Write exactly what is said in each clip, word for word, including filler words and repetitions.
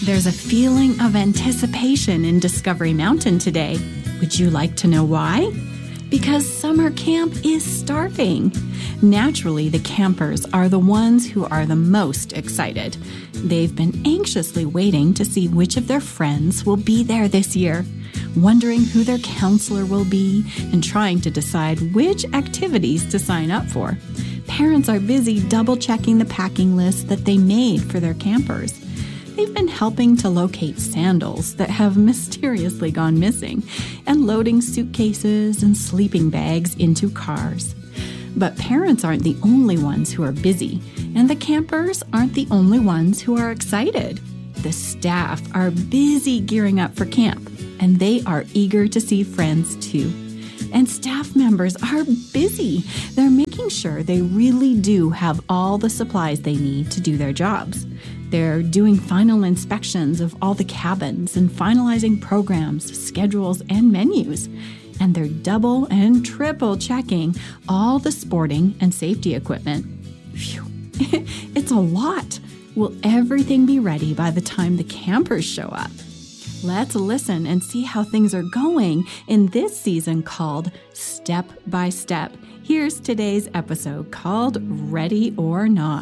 There's a feeling of anticipation in Discovery Mountain today. Would you like to know why? Because summer camp is starting. Naturally, the campers are the ones who are the most excited. They've been anxiously waiting to see which of their friends will be there this year, wondering who their counselor will be, and trying to decide which activities to sign up for. Parents are busy double-checking the packing list that they made for their campers. They've been helping to locate sandals that have mysteriously gone missing and loading suitcases and sleeping bags into cars. But parents aren't the only ones who are busy, and the campers aren't the only ones who are excited. The staff are busy gearing up for camp, and they are eager to see friends too. And staff members are busy. They're making sure they really do have all the supplies they need to do their jobs. They're doing final inspections of all the cabins and finalizing programs, schedules, and menus. And they're double and triple checking all the sporting and safety equipment. Phew, it's a lot. Will everything be ready by the time the campers show up? Let's listen and see how things are going in this season called Step by Step. Here's today's episode called Ready or Not.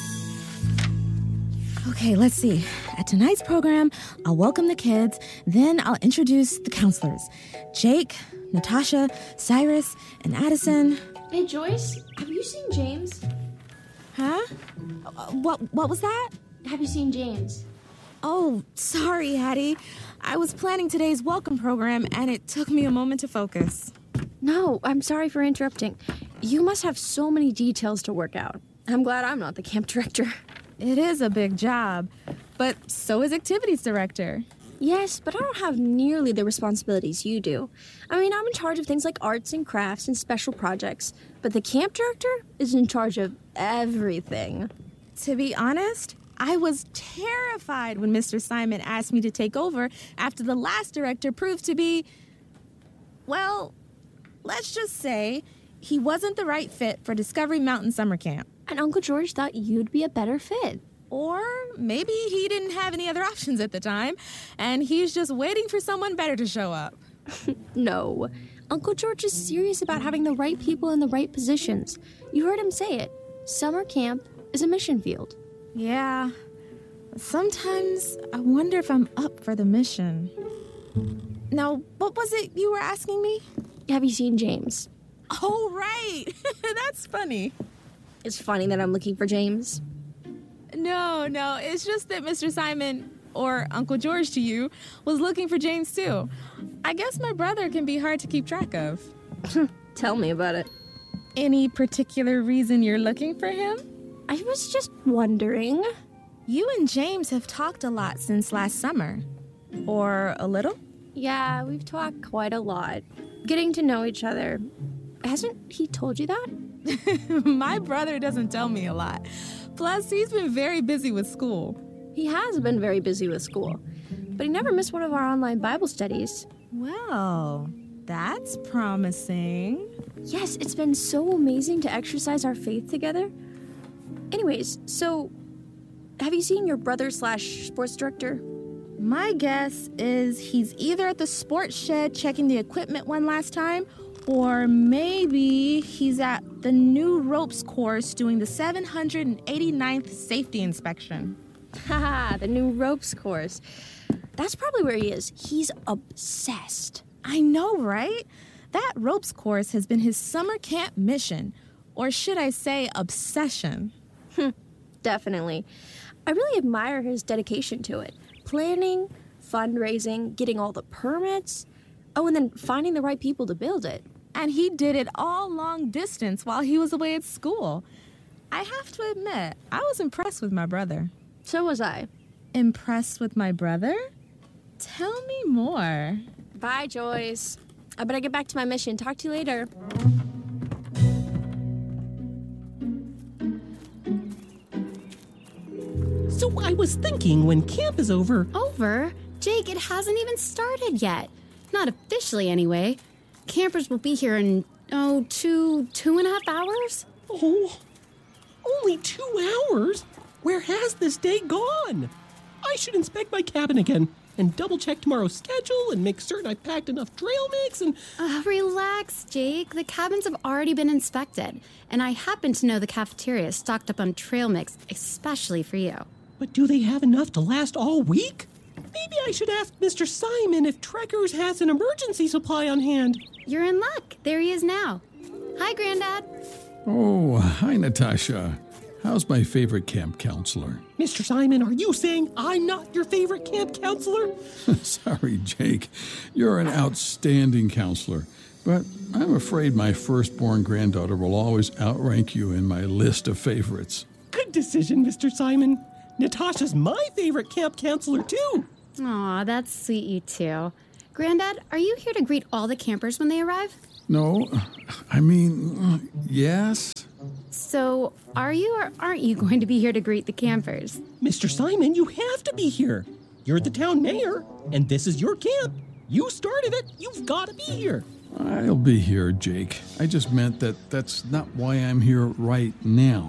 Okay, let's see. At tonight's program, I'll welcome the kids, then I'll introduce the counselors. Jake, Natasha, Cyrus, and Addison. Hey, Joyce, have you seen James? Huh? Uh, what What was that? Have you seen James? Oh, sorry, Hattie. I was planning today's welcome program, and it took me a moment to focus. No, I'm sorry for interrupting. You must have so many details to work out. I'm glad I'm not the camp director. It is a big job, but so is activities director. Yes, but I don't have nearly the responsibilities you do. I mean, I'm in charge of things like arts and crafts and special projects, but the camp director is in charge of everything. To be honest, I was terrified when Mister Simon asked me to take over after the last director proved to be, well, let's just say he wasn't the right fit for Discovery Mountain Summer Camp. And Uncle George thought you'd be a better fit. Or maybe he didn't have any other options at the time, and he's just waiting for someone better to show up. No. Uncle George is serious about having the right people in the right positions. You heard him say it. Summer camp is a mission field. Yeah. Sometimes I wonder if I'm up for the mission. Now, what was it you were asking me? Have you seen James? Oh, right. That's funny. It's funny that I'm looking for James. No, no, it's just that Mister Simon, or Uncle George to you, was looking for James too. I guess my brother can be hard to keep track of. Tell me about it. Any particular reason you're looking for him? I was just wondering. You and James have talked a lot since last summer. Or a little? Yeah, we've talked quite a lot. Getting to know each other. Hasn't he told you that? My brother doesn't tell me a lot. Plus, he's been very busy with school. He has been very busy with school, but he never missed one of our online Bible studies. Well, that's promising. Yes, it's been so amazing to exercise our faith together. Anyways, so, have you seen your brother slash sports director? My guess is he's either at the sports shed checking the equipment one last time, or maybe he's at the new ropes course doing the seven hundred eighty-ninth safety inspection. Haha, the new ropes course. That's probably where he is. He's obsessed. I know, right? That ropes course has been his summer camp mission. Or should I say obsession? Definitely. I really admire his dedication to it. Planning, fundraising, getting all the permits. Oh, and then finding the right people to build it. And he did it all long distance while he was away at school. I have to admit, I was impressed with my brother. So was I. Impressed with my brother? Tell me more. Bye, Joyce. I better get back to my mission. Talk to you later. So I was thinking when camp is over... Over? Jake, it hasn't even started yet. Not officially, anyway. Campers will be here in, oh, two, two and a half hours? Oh, only two hours? Where has this day gone? I should inspect my cabin again and double-check tomorrow's schedule and make certain I packed enough trail mix and... Uh, relax, Jake. The cabins have already been inspected, and I happen to know the cafeteria is stocked up on trail mix, especially for you. But do they have enough to last all week? Maybe I should ask Mister Simon if Trekkers has an emergency supply on hand. You're in luck. There he is now. Hi, Granddad. Oh, hi, Natasha. How's my favorite camp counselor? Mister Simon, are you saying I'm not your favorite camp counselor? Sorry, Jake. You're an outstanding counselor. But I'm afraid my firstborn granddaughter will always outrank you in my list of favorites. Good decision, Mister Simon. Natasha's my favorite camp counselor, too. Aw, that's sweet, you two. Granddad, are you here to greet all the campers when they arrive? No, I mean, yes. So, are you or aren't you going to be here to greet the campers? Mister Simon, you have to be here. You're the town mayor, and this is your camp. You started it. You've got to be here. I'll be here, Jake. I just meant that that's not why I'm here right now.